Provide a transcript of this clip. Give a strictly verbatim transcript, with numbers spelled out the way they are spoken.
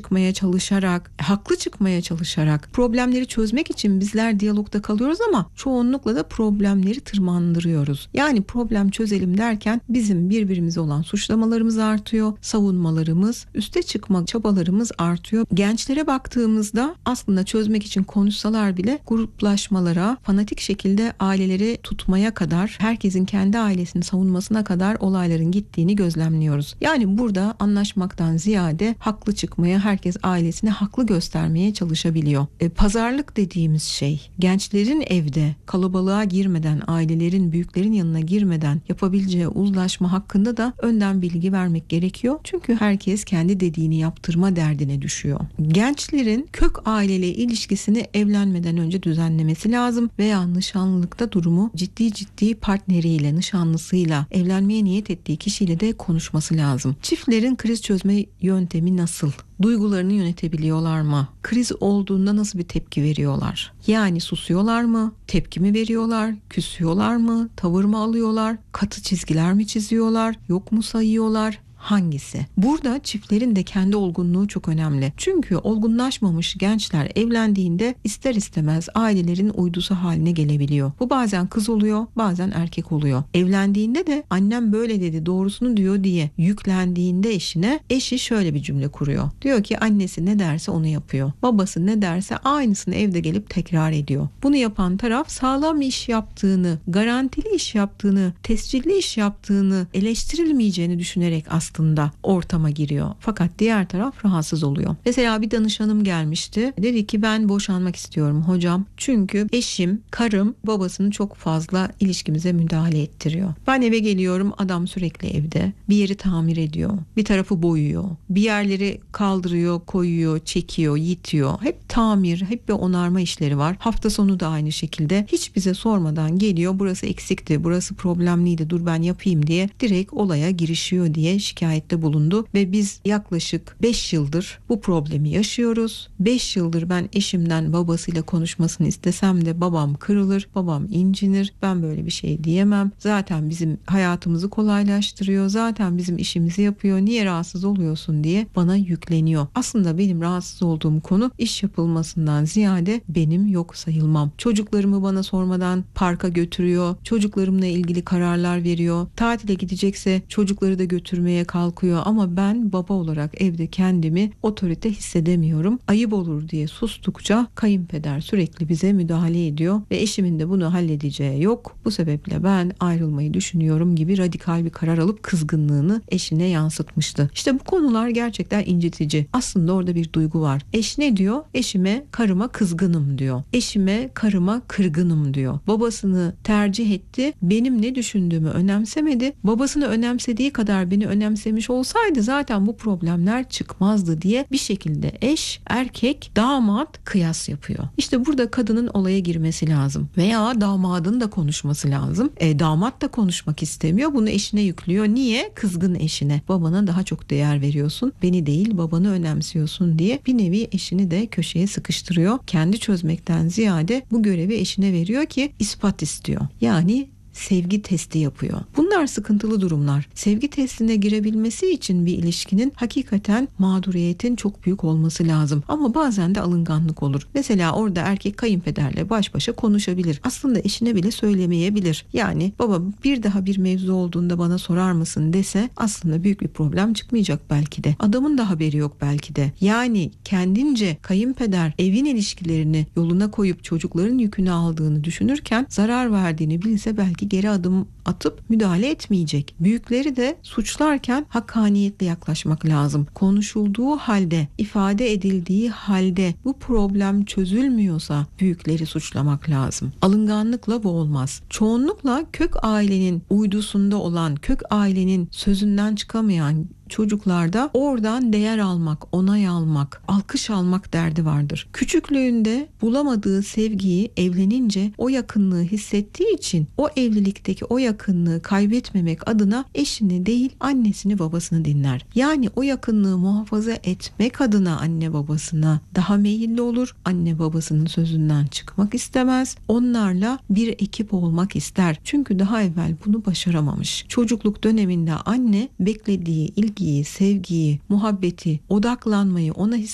çıkmaya çalışarak, haklı çıkmaya çalışarak problemleri çözmek için bizler diyalogda kalıyoruz ama çoğunlukla da problemleri tırmandırıyoruz. Yani problem çözelim derken bizim birbirimize olan suçlamalarımız artıyor, savunmalarımız, üste çıkma çabalarımız artıyor. Gençlere baktığımızda aslında çözmek için konuşsalar bile gruplaşmalara, fanatik şekilde aileleri tutmaya kadar, herkesin kendi ailesini savunmasına kadar olayların gittiğini gözlemliyoruz. Yani burada anlaşmaktan ziyade haklı çıkmaya, herkes ailesini haklı göstermeye çalışabiliyor. E, pazarlık dediğimiz şey, gençlerin evde kalabalığa girmeden, ailelerin, büyüklerin yanına girmeden yapabileceği uzlaşma hakkında da önden bilgi vermek gerekiyor. Çünkü herkes kendi dediğini yaptırma derdine düşüyor. Gençlerin kök aileyle ilişkisini evlenmeden önce düzenlemesi lazım veya nişanlılıkta durumu ciddi ciddi partneriyle, nişanlısıyla, evlenmeye niyet ettiği kişiyle de konuşması lazım. Çiftlerin kriz çözme yöntemi nasıl? Duygularını yönetebiliyorlar mı? Kriz olduğunda nasıl bir tepki veriyorlar? Yani susuyorlar mı? Tepki mi veriyorlar? Küsüyorlar mı? Tavır mı alıyorlar? Katı çizgiler mi çiziyorlar? Yok mu sayıyorlar? Hangisi? Burada çiftlerin de kendi olgunluğu çok önemli. Çünkü olgunlaşmamış gençler evlendiğinde ister istemez ailelerin uydusu haline gelebiliyor. Bu bazen kız oluyor, bazen erkek oluyor. Evlendiğinde de annem böyle dedi, doğrusunu diyor diye yüklendiğinde eşine, eşi şöyle bir cümle kuruyor. Diyor ki annesi ne derse onu yapıyor. Babası ne derse aynısını evde gelip tekrar ediyor. Bunu yapan taraf sağlam iş yaptığını, garantili iş yaptığını, tescilli iş yaptığını, eleştirilmeyeceğini düşünerek aslında aslında ortama giriyor. Fakat diğer taraf rahatsız oluyor. Mesela bir danışanım gelmişti. Dedi ki ben boşanmak istiyorum hocam. Çünkü eşim, karım babasını çok fazla ilişkimize müdahale ettiriyor. Ben eve geliyorum, adam sürekli evde. Bir yeri tamir ediyor. Bir tarafı boyuyor. Bir yerleri kaldırıyor, koyuyor, çekiyor, yitiyor. Hep tamir, hep bir onarma işleri var. Hafta sonu da aynı şekilde. Hiç bize sormadan geliyor. Burası eksikti, burası problemliydi, dur ben yapayım diye direkt olaya girişiyor diye şikayette bulundu ve biz yaklaşık beş yıldır bu problemi yaşıyoruz. beş yıldır ben eşimden babasıyla konuşmasını istesem de babam kırılır, babam incinir. Ben böyle bir şey diyemem. Zaten bizim hayatımızı kolaylaştırıyor. Zaten bizim işimizi yapıyor. Niye rahatsız oluyorsun diye bana yükleniyor. Aslında benim rahatsız olduğum konu iş yapılmasından ziyade benim yok sayılmam. Çocuklarımı bana sormadan parka götürüyor. Çocuklarımla ilgili kararlar veriyor. Tatile gidecekse çocukları da götürmeye kalkıyor ama ben baba olarak evde kendimi otorite hissedemiyorum. Ayıp olur diye sustukça kayınpeder sürekli bize müdahale ediyor ve eşimin de bunu halledeceği yok. Bu sebeple ben ayrılmayı düşünüyorum gibi radikal bir karar alıp kızgınlığını eşine yansıtmıştı. İşte bu konular gerçekten incitici. Aslında orada bir duygu var. Eş ne diyor? Eşime, karıma kızgınım diyor. Eşime, karıma kırgınım diyor. Babasını tercih etti. Benim ne düşündüğümü önemsemedi. Babasını önemsediği kadar beni önemsemiş olsaydı zaten bu problemler çıkmazdı diye bir şekilde eş, erkek, damat kıyas yapıyor. İşte burada kadının olaya girmesi lazım. Veya damadın da konuşması lazım. E, damat da konuşmak istemiyor. Bunu eşine yüklüyor. Niye? Kızgın eşine. Babana daha çok değer veriyorsun. Beni değil babanı önemsiyorsun diye bir nevi eşini de köşeye sıkıştırıyor. Kendi çözmekten ziyade bu görevi eşine veriyor ki ispat istiyor. Yani sevgi testi yapıyor. Bunlar sıkıntılı durumlar. Sevgi testine girebilmesi için bir ilişkinin hakikaten mağduriyetin çok büyük olması lazım. Ama bazen de alınganlık olur. Mesela orada erkek kayınpederle baş başa konuşabilir. Aslında eşine bile söylemeyebilir. Yani baba bir daha bir mevzu olduğunda bana sorar mısın dese aslında büyük bir problem çıkmayacak belki de. Adamın da haberi yok belki de. Yani kendince kayınpeder evin ilişkilerini yoluna koyup çocukların yükünü aldığını düşünürken zarar verdiğini bilse belki geri adım atıp müdahale etmeyecek. Büyükleri de suçlarken hakkaniyetle yaklaşmak lazım. Konuşulduğu halde, ifade edildiği halde bu problem çözülmüyorsa büyükleri suçlamak lazım. Alınganlıkla bu olmaz. Çoğunlukla kök ailenin uydusunda olan, kök ailenin sözünden çıkamayan çocuklarda oradan değer almak, onay almak, alkış almak derdi vardır. Küçüklüğünde bulamadığı sevgiyi evlenince o yakınlığı hissettiği için o evlilikteki o yakınlığı kaybetmemek adına eşini değil annesini babasını dinler. Yani o yakınlığı muhafaza etmek adına anne babasına daha meyilli olur. Anne babasının sözünden çıkmak istemez. Onlarla bir ekip olmak ister. Çünkü daha evvel bunu başaramamış. Çocukluk döneminde anne beklediği ilgiyi, sevgiyi, muhabbeti, odaklanmayı ona